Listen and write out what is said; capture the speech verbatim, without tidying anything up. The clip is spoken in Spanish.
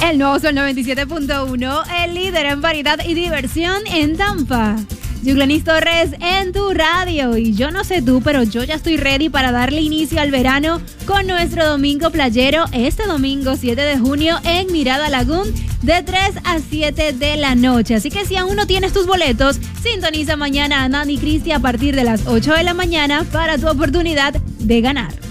El nuevo Sol noventa y siete punto uno, el líder en variedad y diversión en Tampa. Yuglenis Torres en tu radio. Y yo no sé tú, pero yo ya estoy ready para darle inicio al verano con nuestro domingo playero este domingo siete de junio en Mirada Lagoon de tres a siete de la noche. Así que si aún no tienes tus boletos, sintoniza mañana a Nani Cristi a partir de las ocho de la mañana para tu oportunidad de ganar.